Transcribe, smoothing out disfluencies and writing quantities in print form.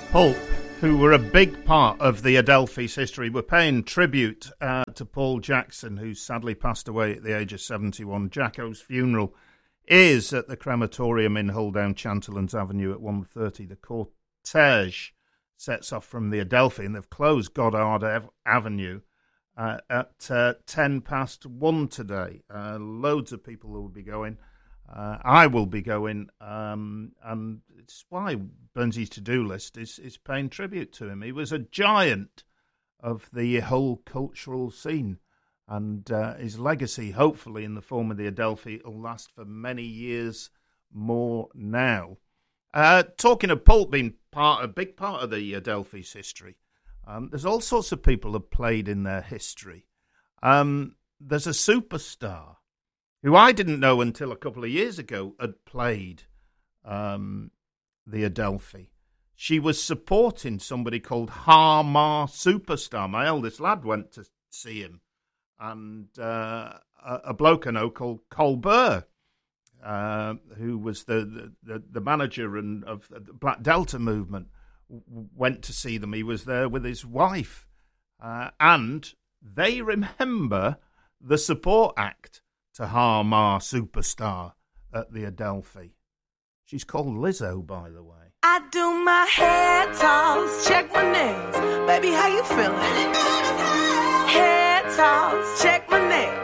Pulp, who were a big part of the Adelphi's history, were paying tribute to Paul Jackson, who sadly passed away at the age of 71. Jacko's funeral is at the crematorium in Hull-Down Chanterlands Avenue at 1:30. The cortege sets off from the Adelphi, and they've closed Goddard Avenue at 1:10 today. Loads of people will be going. I will be going, and it's why Burnsy's to-do list is paying tribute to him. He was a giant of the whole cultural scene, and his legacy, hopefully in the form of the Adelphi, will last for many years more now. Talking of Pulp being a big part of the Adelphi's history, there's all sorts of people have played in their history. There's a superstar who I didn't know until a couple of years ago had played the Adelphi. She was supporting somebody called Har-Mar Superstar. My eldest lad went to see him. And a bloke I know called Colbert, who was the manager of the Black Delta movement, went to see them. He was there with his wife. And they remember the support act to Har-Mar Superstar at the Adelphi. She's called Lizzo, by the way. I do my hair toss, check my nails. Baby, how you feeling? Hair toss, check my nails.